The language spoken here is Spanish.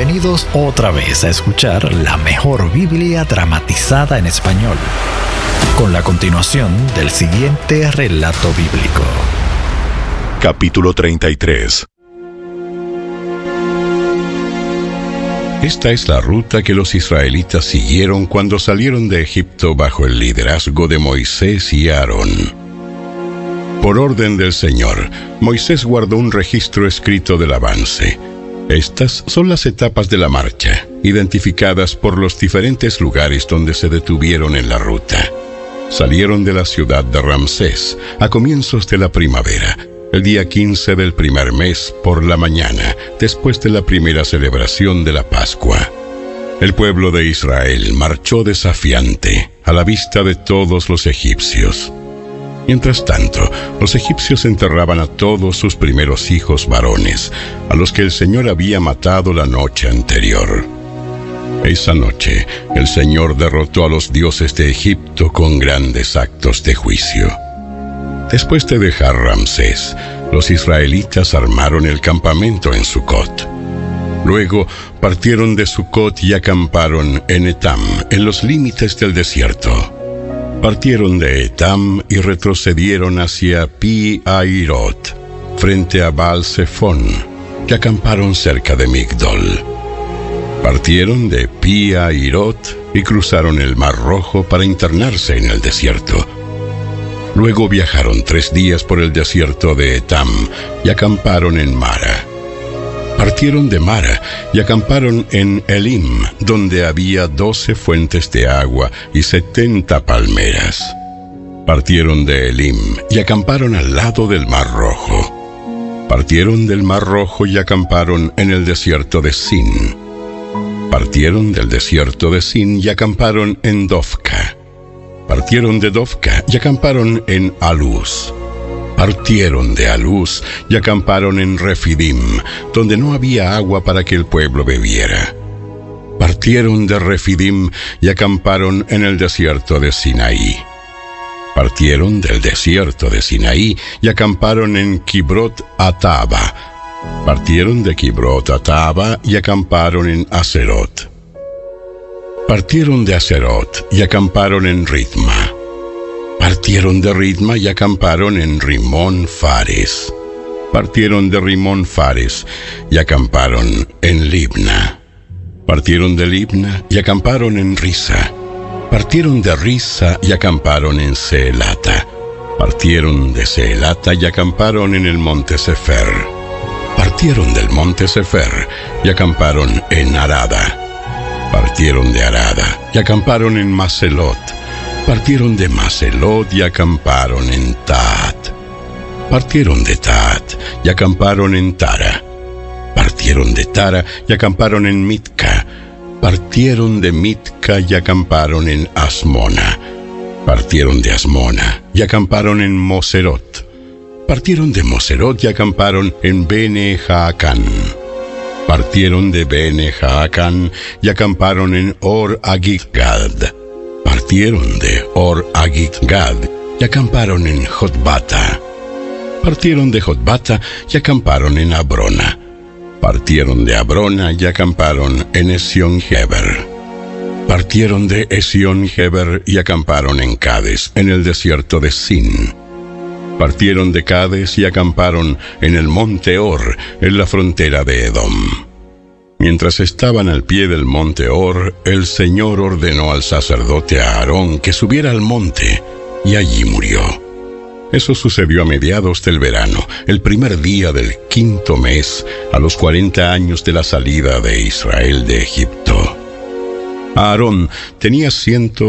bienvenidos otra vez a escuchar la mejor Biblia dramatizada en español, con la continuación del siguiente relato bíblico. Capítulo 33. Esta es la ruta que los israelitas siguieron cuando salieron de Egipto bajo el liderazgo de Moisés y Aarón. Por orden del Señor, Moisés guardó un registro escrito del avance. Estas son las etapas de la marcha, identificadas por los diferentes lugares donde se detuvieron en la ruta. Salieron de la ciudad de Ramsés a comienzos de la primavera, el día 15 del primer mes por la mañana, después de la primera celebración de la Pascua. El pueblo de Israel marchó desafiante a la vista de todos los egipcios. Mientras tanto, los egipcios enterraban a todos sus primeros hijos varones, a los que el Señor había matado la noche anterior. Esa noche, el Señor derrotó a los dioses de Egipto con grandes actos de juicio. Después de dejar Ramsés, los israelitas armaron el campamento en Sucot. Luego partieron de Sucot y acamparon en Etam, en los límites del desierto. Partieron de Etam y retrocedieron hacia Pi-Hahirot, frente a Baal-Zephón, que acamparon cerca de Migdol. Partieron de Pi-Hahirot y cruzaron el Mar Rojo para internarse en el desierto. Luego viajaron 3 días por el desierto de Etam y acamparon en Mara. Partieron de Mara y acamparon en Elim, donde había 12 fuentes de agua y 70 palmeras. Partieron de Elim y acamparon al lado del Mar Rojo. Partieron del Mar Rojo y acamparon en el desierto de Sin. Partieron del desierto de Sin y acamparon en Dofca. Partieron de Dofca y acamparon en Aluz. Partieron de Aluz y acamparon en Refidim, donde no había agua para que el pueblo bebiera. Partieron de Refidim y acamparon en el desierto de Sinaí. Partieron del desierto de Sinaí y acamparon en Kibrot Ataba. Partieron de Kibrot Ataba y acamparon en Aserot. Partieron de Aserot y acamparon en Ritma. Partieron de Ritma y acamparon en Rimón Fares. Partieron de Rimón Fares y acamparon en Libna. Partieron de Libna y acamparon en Risa. Partieron de Risa y acamparon en Seelata. Partieron de Seelata y acamparon en el monte Sefer. Partieron del monte Sefer y acamparon en Arada. Partieron de Arada y acamparon en Maselot. Partieron de Maselot y acamparon en Taat. Partieron de Taat y acamparon en Tara. Partieron de Tara y acamparon en Mitka. Partieron de Mitka y acamparon en Asmona. Partieron de Asmona y acamparon en Moserot. Partieron de Moserot y acamparon en Bene Jaacán. Partieron de Bene Jaacán y acamparon en Or Agidgad. Partieron de Or Agidgad y acamparon en Jotbata. Partieron de Jotbata y acamparon en Abrona. Partieron de Abrona y acamparon en Esión-Geber. Partieron de Esión-Geber y acamparon en Cades, en el desierto de Sin. Partieron de Cades y acamparon en el monte Or, en la frontera de Edom. Mientras estaban al pie del monte Or, el Señor ordenó al sacerdote Aarón que subiera al monte, y allí murió. Eso sucedió a mediados del verano, el primer día del 5º mes, a los 40 años de la salida de Israel de Egipto. Aarón tenía 100